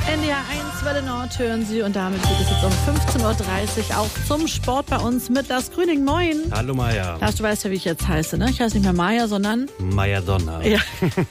NDR 1 Welle Nord hören Sie und damit geht es jetzt um 15.30 Uhr auch zum Sport bei uns mit Lars Grüning. Moin. Hallo Maja. Lars, du weißt ja, wie ich jetzt heiße, ne? Ich heiße nicht mehr Maja, sondern... Maja-Donna. Ja.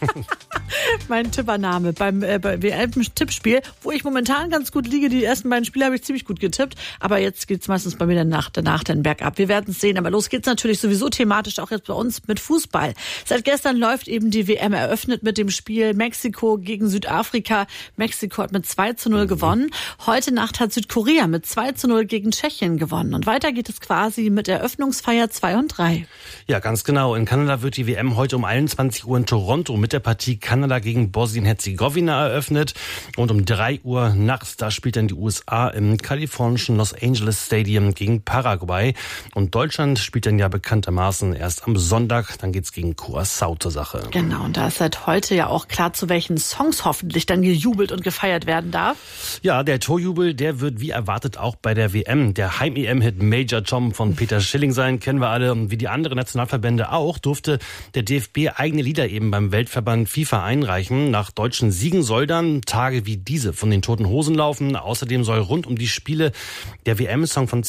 Mein Tippername beim WM-Tippspiel, wo ich momentan ganz gut liege. Die ersten beiden Spiele habe ich ziemlich gut getippt, aber jetzt geht's meistens bei mir danach dann bergab. Wir werden es sehen, aber los geht's natürlich sowieso thematisch auch jetzt bei uns mit Fußball. Seit gestern läuft eben die WM, eröffnet mit dem Spiel Mexiko gegen Südafrika. Mexiko hat mit 2:0 gewonnen. Heute Nacht hat Südkorea mit 2:0 gegen Tschechien gewonnen. Und weiter geht es quasi mit Eröffnungsfeier 2 und 3. Ja, ganz genau. In Kanada wird die WM heute um 21 Uhr in Toronto mit der Partie Kanada gegen Bosnien-Herzegowina eröffnet. Und um 3 Uhr nachts, da spielt dann die USA im kalifornischen Los Angeles Stadium gegen Paraguay. Und Deutschland spielt dann ja bekanntermaßen erst am Sonntag. Dann geht's gegen Curaçao zur Sache. Genau, und da ist seit heute ja auch klar, zu welchen Songs hoffentlich dann gejubelt und gefeiert werden darf. Ja, der Torjubel, der wird wie erwartet auch bei der WM der Heim-EM-Hit Major Tom von Peter Schilling sein, kennen wir alle. Und wie die anderen Nationalverbände auch, durfte der DFB eigene Lieder eben beim Weltverband FIFA einreichen. Nach deutschen Siegen soll dann Tage wie diese von den Toten Hosen laufen. Außerdem soll rund um die Spiele der WM-Song von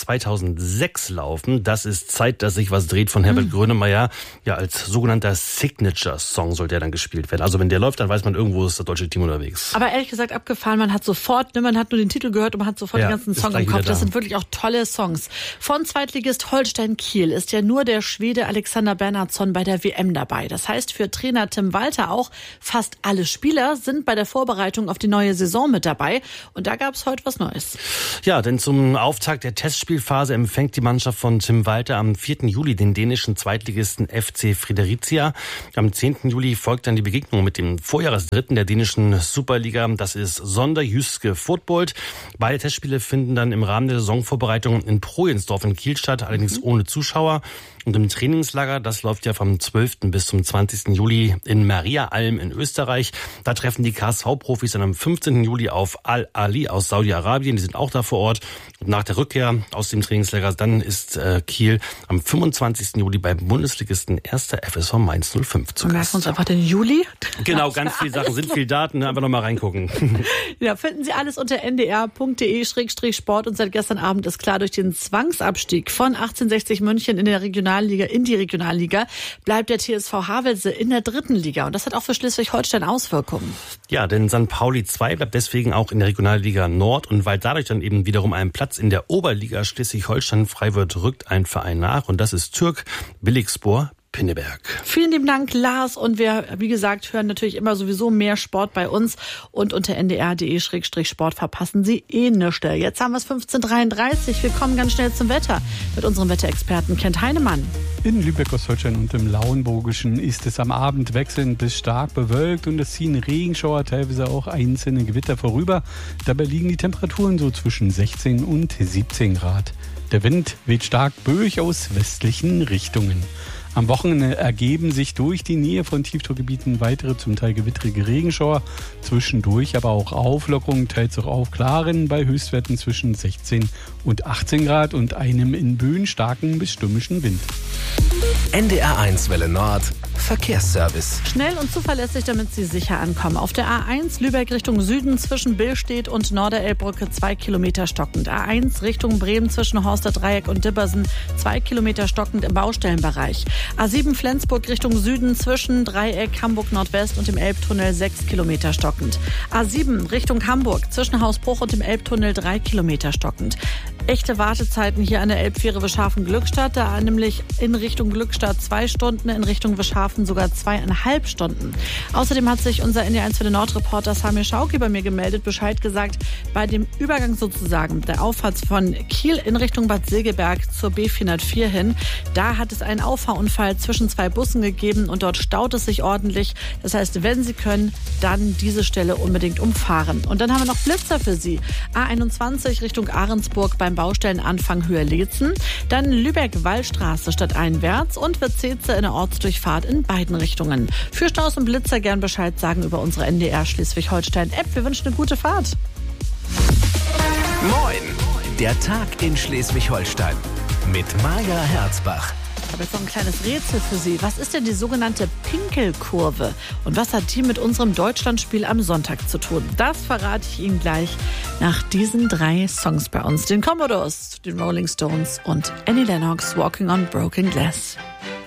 2006 laufen. Das ist Zeit, dass sich was dreht von Herbert Grönemeyer. Ja, als sogenannter Signature-Song soll der dann gespielt werden. Also wenn der läuft, dann weiß man, irgendwo ist das deutsche Team unterwegs. Aber ehrlich gesagt abgefahren, man hat nur den Titel gehört und man hat sofort den ganzen Song im Kopf. Das sind wirklich auch tolle Songs. Von Zweitligist Holstein Kiel ist ja nur der Schwede Alexander Bernhardsson bei der WM dabei. Das heißt für Trainer Tim Walter auch, fast alle Spieler sind bei der Vorbereitung auf die neue Saison mit dabei. Und da gab es heute was Neues. Ja, denn zum Auftakt der Testspielphase empfängt die Mannschaft von Tim Walter am 4. Juli den dänischen Zweitligisten FC Fredericia. Am 10. Juli folgt dann die Begegnung mit dem Vorjahresdritten der dänischen Superliga. Das ist Sonderjyske Fotboll. Beide Testspiele finden dann im Rahmen der Saisonvorbereitung in Projensdorf in Kiel statt, allerdings ohne Zuschauer. Und im Trainingslager, das läuft ja vom 12. bis zum 20. Juli in Mariaalm in Österreich. Da treffen die KSV-Profis dann am 15. Juli auf Al-Ali aus Saudi-Arabien. Die sind auch da vor Ort. Und nach der Rückkehr aus dem Trainingslager, dann ist Kiel am 25. Juli beim Bundesligisten 1. FSV Mainz 05 zu Gast. Merken wir uns einfach den Juli. Genau, ganz viele Sachen, sind viel Daten. Einfach nochmal reingucken. Ja, finden Sie alles unter ndr.de/sport. Und seit gestern Abend ist klar, durch den Zwangsabstieg von 1860 München in die Regionalliga bleibt der TSV Havelse in der 3. Liga. Und das hat auch für Schleswig-Holstein Auswirkungen. Ja, denn St. Pauli 2 bleibt deswegen auch in der Regionalliga Nord. Und weil dadurch dann eben wiederum ein Platz in der Oberliga Schleswig-Holstein frei wird, rückt ein Verein nach. Und das ist Türk Billigspor Pinneberg. Vielen lieben Dank, Lars. Und wir, wie gesagt, hören natürlich immer sowieso mehr Sport bei uns. Und unter ndr.de/sport verpassen Sie nichts. Jetzt haben wir es 15:33. Wir kommen ganz schnell zum Wetter mit unserem Wetterexperten Kent Heinemann. In Lübeck, Ostholstein und im Lauenburgischen ist es am Abend wechselnd bis stark bewölkt und es ziehen Regenschauer, teilweise auch einzelne Gewitter vorüber. Dabei liegen die Temperaturen so zwischen 16 und 17 Grad. Der Wind weht stark böig aus westlichen Richtungen. Am Wochenende ergeben sich durch die Nähe von Tiefdruckgebieten weitere, zum Teil gewittrige Regenschauer. Zwischendurch aber auch Auflockerungen, teils auch Aufklaren bei Höchstwerten zwischen 16 und 18 Grad und einem in Böen starken bis stürmischen Wind. NDR 1 Welle Nord Verkehrsservice. Schnell und zuverlässig, damit Sie sicher ankommen. Auf der A1 Lübeck Richtung Süden zwischen Billstedt und Norderelbbrücke 2 Kilometer stockend. A1 Richtung Bremen zwischen Horster Dreieck und Dibbersen 2 Kilometer stockend im Baustellenbereich. A7 Flensburg Richtung Süden zwischen Dreieck Hamburg Nordwest und dem Elbtunnel 6 Kilometer stockend. A7 Richtung Hamburg zwischen Hausbruch und dem Elbtunnel 3 Kilometer stockend. Echte Wartezeiten hier an der Elbfähre Wischhafen-Glückstadt, da nämlich in Richtung Glückstadt 2 Stunden, in Richtung Wischhafen sogar 2,5 Stunden. Außerdem hat sich unser NDR 1 Welle Nord-Reporter Samir Schauki bei mir gemeldet, Bescheid gesagt, bei dem Übergang sozusagen der Auffahrt von Kiel in Richtung Bad Segeberg zur B404 hin, da hat es einen Auffahrunfall zwischen 2 Bussen gegeben und dort staut es sich ordentlich. Das heißt, wenn Sie können, dann diese Stelle unbedingt umfahren. Und dann haben wir noch Blitzer für Sie. A21 Richtung Ahrensburg beim Baustellenanfang Höhe Leetzen, dann Lübeck-Wallstraße stadteinwärts und Witzeze in der Ortsdurchfahrt in beiden Richtungen. Für Staus und Blitzer gern Bescheid sagen über unsere NDR Schleswig-Holstein-App. Wir wünschen eine gute Fahrt. Moin, der Tag in Schleswig-Holstein mit Maja Herzbach. Ich habe jetzt noch ein kleines Rätsel für Sie. Was ist denn die sogenannte Pinkelkurve? Und was hat die mit unserem Deutschlandspiel am Sonntag zu tun? Das verrate ich Ihnen gleich nach diesen 3 Songs bei uns. Den Commodores, den Rolling Stones und Annie Lennox, Walking on Broken Glass.